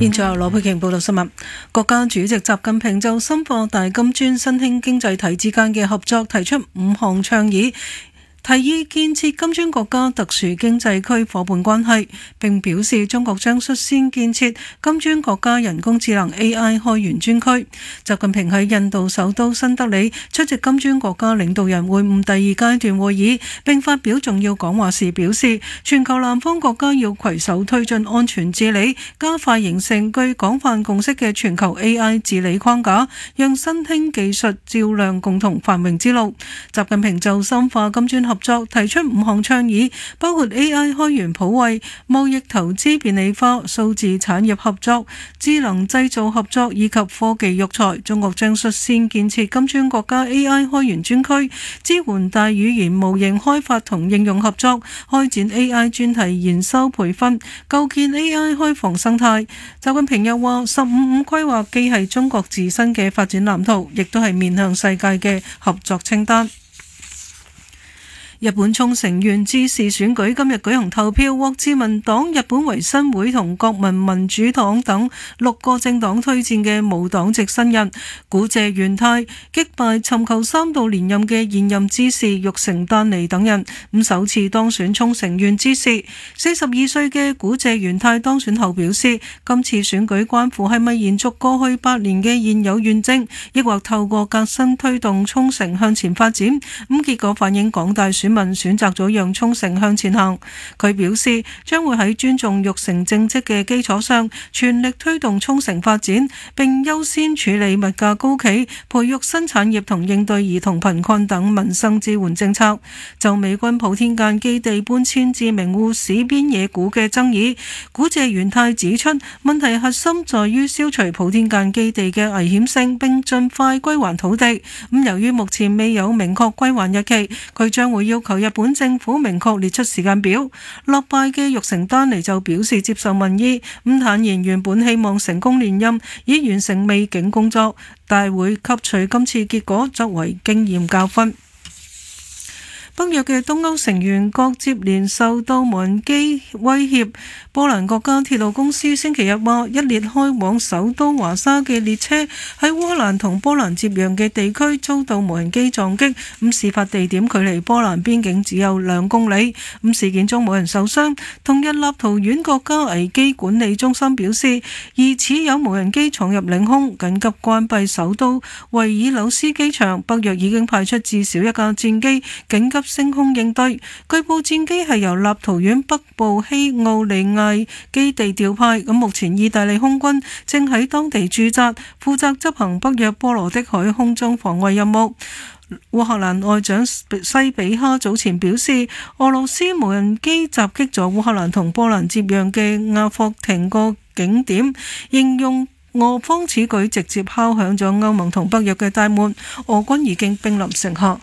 現在由羅佩瓊報道新聞。國家主席習近平就深化大金磚新興經濟體之間嘅合作提出5項倡議，提議建設金磚國家特殊經濟區夥伴關係，並表示中國將率先建設金磚國家人工智能 AI 開源專區。習近平喺印度首都新德里出席金磚國家領導人會晤第2階段會議，並發表重要講話時表示，全球南方國家要攜手推進安全治理，加快形成具廣泛共識嘅全球 AI 治理框架，讓新興技術照亮共同繁榮之路。習近平就深化金磚合作提出5項倡議，包括 AI 開源普惠、貿易投資便利化、數字產業合作、智能製造合作以及科技育才。中國將率先建設金磚國家 AI 開源專區，支援大語言模型開發同應用合作，開展 AI 專題研修培訓，構建 AI 開放生態。習近平又話，15規劃既係中國自身嘅發展藍圖，亦都係面向世界嘅合作清單。日本沖繩縣知事選舉今日舉行投票，獲自民黨、日本維新會同國民民主黨等6個政黨推薦嘅無黨籍新人古謝元太擊敗尋求3度連任嘅現任知事玉城丹尼等人，首次當選沖繩縣知事。42歲嘅古謝元太當選後表示，今次選舉關乎係咪延續過去8年嘅現有縣政，抑或透過革新推動沖繩向前發展。結果反映廣大選民選擇咗讓沖繩向前行。佢表示將會喺尊重玉城政績嘅基礎上，全力推動沖繩發展，並優先處理物價高企、培育新產業同應對兒童貧困等民生支援政策。就美軍普天間基地搬遷至名護市邊野古嘅爭議，古謝元太指出，問題核心在於消除普天間基地嘅危險性，並盡快歸還土地。由於目前未有明確歸還日期，佢將會要求日本政府明確列出時間表。落敗嘅玉城丹尼就表示接受民意，坦言原本希望成功連任，以完成未竟工作，但會吸取今次結果作為經驗教訓。北約嘅東歐成員國接連受到無人機威脅。波蘭國家鐵路公司星期日話，一列開往首都華沙嘅列車喺烏克蘭同波蘭接壤嘅地區遭到無人機撞擊。事發地點距離波蘭邊境只有2公里。事件中冇人受傷。同日，立陶宛國家危機管理中心表示，疑似有無人機闖入領空，緊急關閉首都維爾紐斯機場。北約已經派出至少1架戰機緊急升空應對。據報戰機係由立陶宛北部希奧利亞基地調派。目前意大利空軍正喺當地駐紮，負責執行北約波羅的海空中防衛任務。烏克蘭外長西比哈早前表示，俄羅斯無人機襲擊咗烏克蘭同波蘭接壤嘅亞霍廷個景點，形容俄方此舉直接敲響咗歐盟同北約嘅大門，俄軍已經兵臨城下。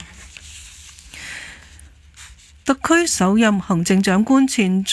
特區首任行政長官前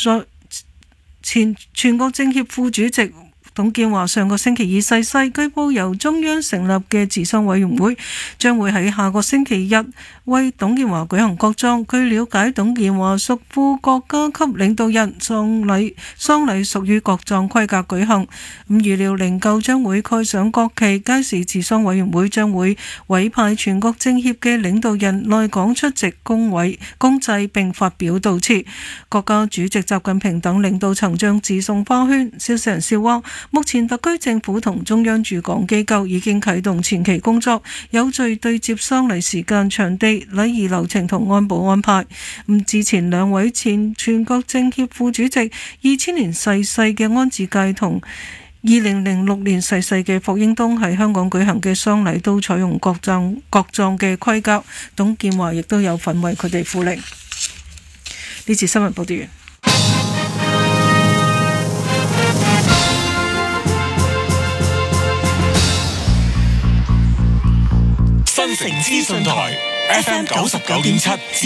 全國政協副主席董建華上個星期二逝世，據報由中央成立嘅治喪委員會將會喺下個星期日為董建華舉行國葬。據了解，董建華屬副國家級領導人，喪禮屬於國葬規格舉行。預料靈柩將會蓋上國旗，屆時治喪委員會將會委派全國政協嘅領導人來港出席公祭並發表悼詞。國家主席習近平等領導層將致送花圈。消息人士話，目前特區政府同中央駐港機構已經啟動前期工作，有序對接喪禮時間、場地、禮儀流程同安保安排。之前2位前全國政協副主席2000年逝世嘅安志佳同2006年逝世嘅霍英東喺香港舉行嘅喪禮都採用國葬嘅規格，董建華亦都有份為佢哋扶靈。呢次新聞報道完。 新城資訊台 FM 99.7